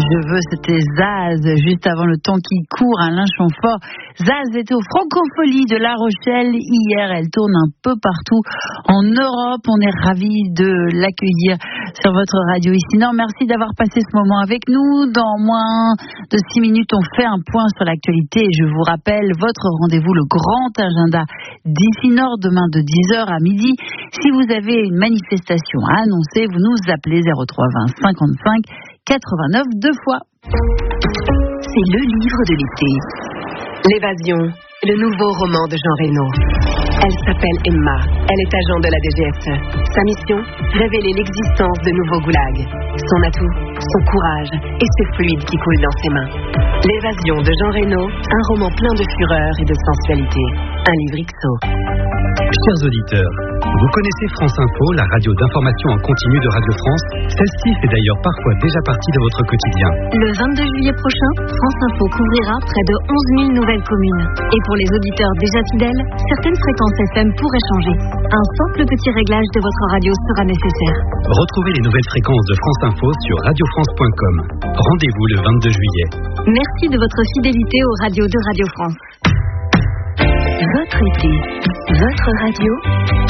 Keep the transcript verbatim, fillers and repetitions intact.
Je veux, c'était Zaz, juste avant le temps qui court, Alain Chamfort. Zaz était au Francofolie de La Rochelle hier, elle tourne un peu partout en Europe. On est ravis de l'accueillir sur votre radio ici. Non, merci d'avoir passé ce moment avec nous. Dans moins de six minutes, on fait un point sur l'actualité. Et je vous rappelle, votre rendez-vous, le grand agenda d'ici Nord, demain de dix heures à midi. Si vous avez une manifestation à annoncer, vous nous appelez zéro trois vingt cinquante-cinq quatre-vingt-neuf deux fois. C'est le livre de l'été. L'évasion, le nouveau roman de Jean Reno. Elle s'appelle Emma. Elle est agent de la D G S E. Sa mission, révéler l'existence de nouveaux goulags. Son atout, son courage et ce fluide qui coule dans ses mains. L'évasion de Jean Reno, un roman plein de fureur et de sensualité. Un livre X O. Chers auditeurs, vous connaissez France Info, la radio d'information en continu de Radio France. Celle-ci fait d'ailleurs parfois déjà partie de votre quotidien. Le vingt-deux juillet prochain, France Info couvrira près de onze mille nouvelles communes. Et pour les auditeurs déjà fidèles, certaines fréquences F M pourraient changer. Un simple petit réglage de votre radio sera nécessaire. Retrouvez les nouvelles fréquences de France Info sur radio france point com. Rendez-vous le vingt-deux juillet. Merci de votre fidélité aux radios de Radio France. Votre été, votre radio.